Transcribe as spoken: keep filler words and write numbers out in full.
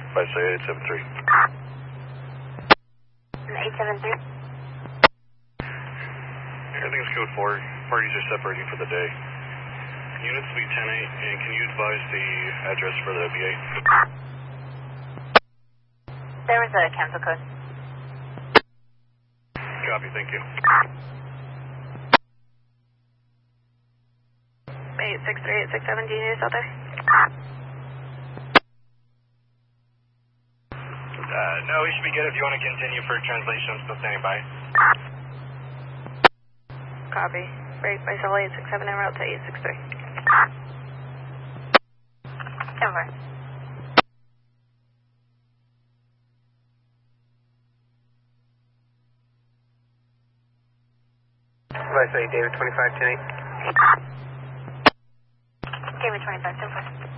Viceroy eight seven three. eight seven three. Everything's code four. Parties are separating for the day. Units will be ten eight, and can you advise the address for the B eight? There was a cancel code. Copy, thank you. eight six three, eight six seven, do you need us out there? Uh, no, we should be good if you want to continue for translation. I'm still standing by. Copy. Break by Sol eight six seven en route to eight six three. Over. Viceroy David twenty-five ten eight. David twenty-five ten four.